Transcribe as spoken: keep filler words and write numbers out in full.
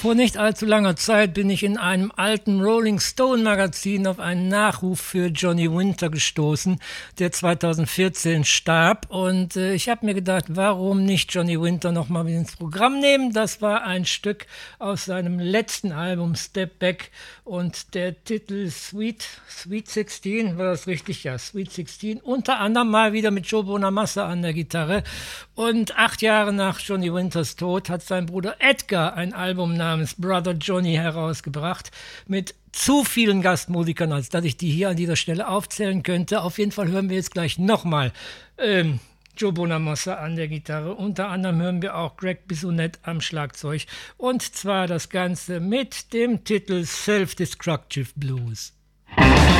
Vor nicht allzu langer Zeit bin ich in einem alten Rolling Stone Magazin auf einen Nachruf für Johnny Winter gestoßen, der zweitausendvierzehn starb. Und äh, ich habe mir gedacht, warum nicht Johnny Winter nochmal mit ins Programm nehmen? Das war ein Stück aus seinem letzten Album Step Back und der Titel Sweet, Sweet sechzehn, war das richtig? Ja, Sweet sechzehn. Unter anderem mal wieder mit Joe Bonamassa an der Gitarre. Und acht Jahre nach Johnny Winters Tod hat sein Bruder Edgar ein Album namens Brother Johnny herausgebracht mit zu vielen Gastmusikern, als dass ich die hier an dieser Stelle aufzählen könnte. Auf jeden Fall hören wir jetzt gleich nochmal ähm, Joe Bonamassa an der Gitarre. Unter anderem hören wir auch Greg Bissonette am Schlagzeug. Und zwar das Ganze mit dem Titel Self-Destructive Blues.